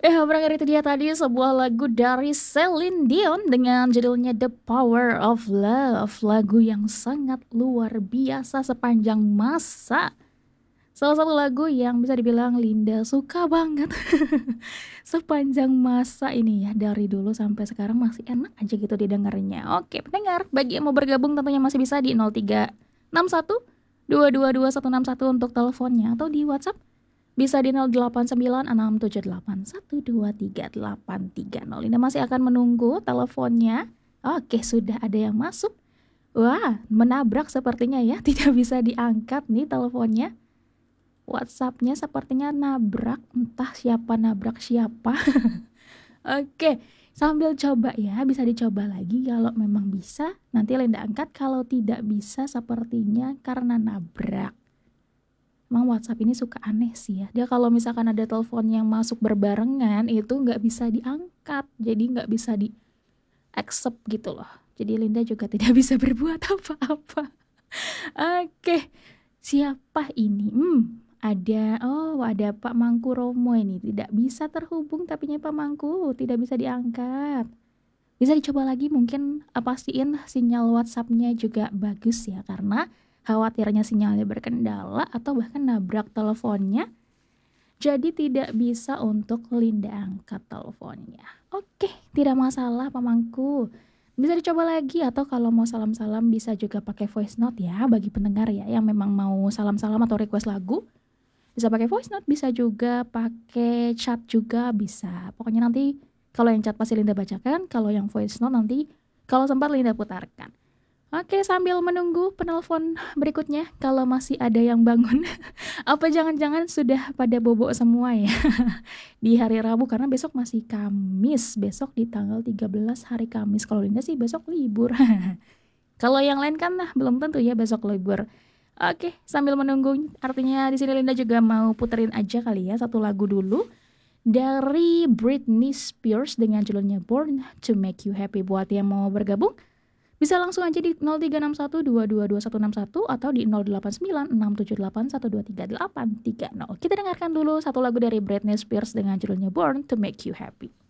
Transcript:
Pendengar itu dia tadi sebuah lagu dari Celine Dion dengan judulnya The Power of Love. Lagu yang sangat luar biasa sepanjang masa. Salah satu lagu yang bisa dibilang Linda suka banget sepanjang masa ini ya. Dari dulu sampai sekarang masih enak aja gitu didengarnya. Oke pendengar, bagi yang mau bergabung tentunya masih bisa di 0361 222 161 untuk teleponnya atau di WhatsApp bisa di 089678123830. Linda masih akan menunggu teleponnya. Oke, sudah ada yang masuk. Wah, menabrak sepertinya ya. Tidak bisa diangkat nih teleponnya. WhatsAppnya sepertinya nabrak. Entah siapa nabrak siapa. Oke, sambil coba ya. Bisa dicoba lagi kalau memang bisa. Nanti Linda angkat. Kalau tidak bisa sepertinya karena nabrak. Emang WhatsApp ini suka aneh sih ya. Dia kalau misalkan ada telepon yang masuk berbarengan itu nggak bisa diangkat. Jadi nggak bisa di accept gitu loh. Jadi Linda juga tidak bisa berbuat apa-apa. Oke, siapa ini? Ada Pak Mangku Romo ini. Tidak bisa terhubung tapinya Pak Mangku. Tidak bisa diangkat. Bisa dicoba lagi mungkin pastiin sinyal WhatsApp-nya juga bagus ya. Karena khawatirnya sinyalnya berkendala atau bahkan nabrak teleponnya. Jadi tidak bisa untuk Linda angkat teleponnya. Oke, tidak masalah Pak Mangku. Bisa dicoba lagi atau kalau mau salam-salam bisa juga pakai voice note ya bagi pendengar ya yang memang mau salam-salam atau request lagu. Bisa pakai voice note, bisa juga pakai chat juga bisa. Pokoknya nanti kalau yang chat pasti Linda bacakan, kalau yang voice note nanti kalau sempat Linda putarkan. Oke, sambil menunggu penelpon berikutnya, kalau masih ada yang bangun, apa jangan-jangan sudah pada bobok semua ya di hari Rabu karena besok masih Kamis, besok di tanggal 13 hari Kamis. Kalau Linda sih besok libur. Kalau yang lain kan belum tentu ya besok libur. Oke, sambil menunggu, artinya di sini Linda juga mau puterin aja kali ya satu lagu dulu dari Britney Spears dengan judulnya Born to Make You Happy. Buat yang mau bergabung bisa langsung aja di 0361222161 atau di 089678123830. Kita dengarkan dulu satu lagu dari Britney Spears dengan judulnya Born to Make You Happy.